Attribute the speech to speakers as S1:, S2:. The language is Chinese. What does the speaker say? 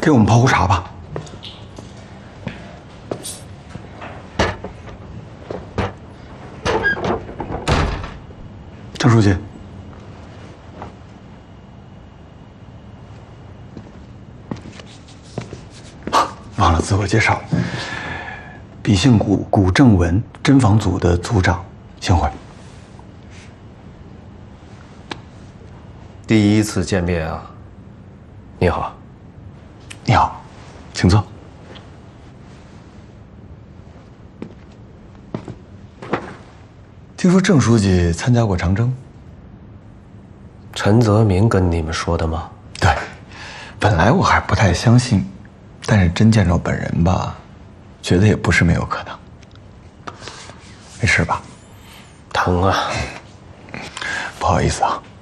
S1: 给我们泡壶茶吧。郑书记，忘了自我介绍，比姓古正文，侦防组的组长，幸会。
S2: 第一次见面啊，你好。
S1: 你好，请坐。听说郑书记参加过长征？
S2: 陈泽民跟你们说的吗？
S1: 对，本来我还不太相信，但是真见着本人吧，觉得也不是没有可能。没事吧？
S2: 疼啊！
S1: 不好意思啊。